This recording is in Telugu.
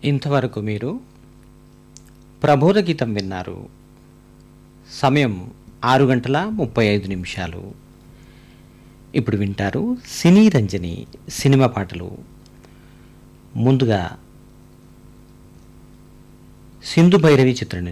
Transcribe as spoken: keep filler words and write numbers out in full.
ఇంతవరకు మీరు ప్రబోధ గీతం విన్నారు. సమయం ఆరు గంటల ముప్పై ఐదు నిమిషాలు. ఇప్పుడు వింటారు సినీ రంజని సినిమా పాటలు. ముందుగా సింధు భైరవి చిత్రం